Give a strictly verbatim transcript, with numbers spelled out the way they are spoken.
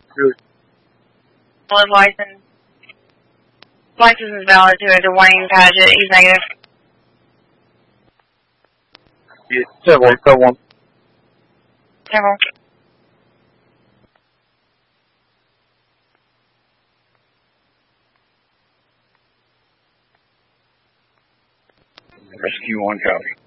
Good. Valid license. License is valid to a Dwayne Padgett. He's negative. Yeah, several, several. Several. Rescue one copy.